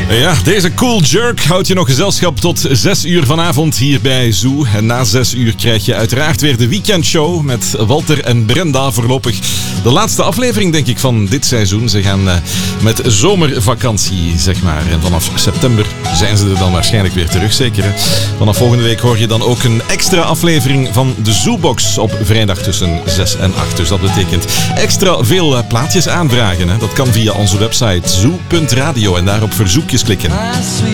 Ja, deze Cool Jerk houdt je nog gezelschap tot 6 uur vanavond hier bij Zoo. En na 6 uur krijg je uiteraard weer de weekendshow met Walter en Brenda voorlopig. De laatste aflevering, denk ik, van dit seizoen. Ze gaan met zomervakantie, zeg maar. En vanaf september zijn ze er dan waarschijnlijk weer terug, zeker. Hè? Vanaf volgende week hoor je dan ook een extra aflevering van de Zoobox op vrijdag tussen 6 en 8. Dus dat betekent extra veel plaatjes aanvragen. Hè? Dat kan via onze website zoo.radio en daarop verzoekjes klikken.